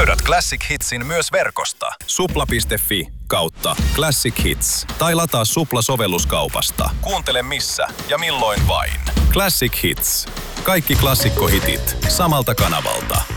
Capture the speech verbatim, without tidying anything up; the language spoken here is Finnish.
Löydät Classic Hitsin myös verkosta. Supla piste fi kautta Classic Hits. Tai lataa Supla-sovelluskaupasta. Kuuntele missä ja milloin vain. Classic Hits. Kaikki klassikkohitit samalta kanavalta.